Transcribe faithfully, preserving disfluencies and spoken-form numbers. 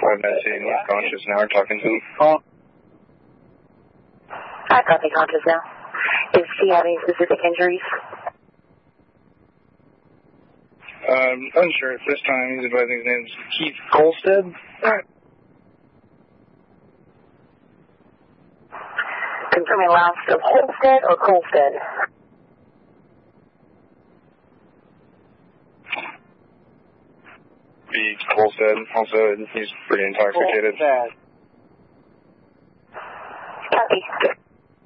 five nineteen, he's conscious now, we're talking to him. I copy, conscious now. Is he having specific injuries? Um, unsure at this time. He's advising his name's Keith Colstead. Alright. Confirming last of Holstead or Colstead? Be Colstead. Also, he's pretty intoxicated. Colstead.